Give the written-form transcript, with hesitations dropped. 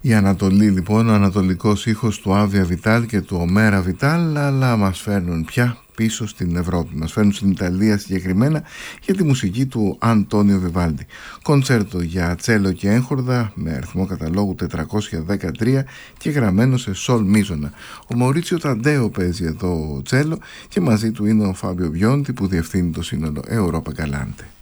Η Ανατολή λοιπόν, ο ανατολικός ήχος του Άβια Βιτάλ και του Ομέρα Βιτάλ, αλλά μας φέρνουν πια πίσω στην Ευρώπη. Μας φέρνουν στην Ιταλία συγκεκριμένα για τη μουσική του Αντώνιο Βιβάλντι. Κοντσέρτο για τσέλο και έγχορδα με αριθμό καταλόγου 413 και γραμμένο σε σολ μίζωνα. Ο Μαουρίτσιο Ταντέο παίζει εδώ τσέλο και μαζί του είναι ο Φάμπιο Μπιόντι που διευθύνει το σύνολο Europa Galante.